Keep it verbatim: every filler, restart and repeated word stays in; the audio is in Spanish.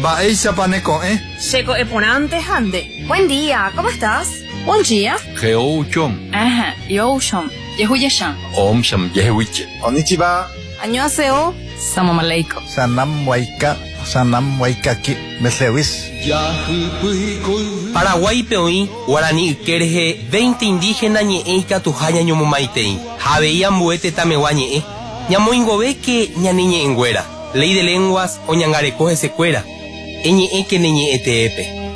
Va esa paneco, ¿eh? Seco eponante hande. Buen día, ¿cómo estás? Buen día. Geo chom. Ajá, yo shom. Yehuyashan. Om sham yehuiche. Konnichiwa. Annyeonghaseyo. Salam aleikum. Sanam waika, sanam waikaki, meslewis. Paraguay peoí, guaraní kerje, veinte indígenas ñe'e katuhaya ñomomaitei. Javeía muete tamewa ñe'e. Ñamoingove que ñaniñe engüera. Ley de lenguas o ñangarecoge secuera. Eñe'e que neñe'e teepe.